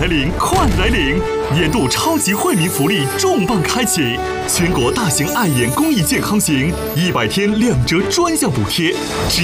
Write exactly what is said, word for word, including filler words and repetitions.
来临，快来领！年度超级惠民福利重磅开启，全国大型爱眼公益健康行一百天两折专项补贴，只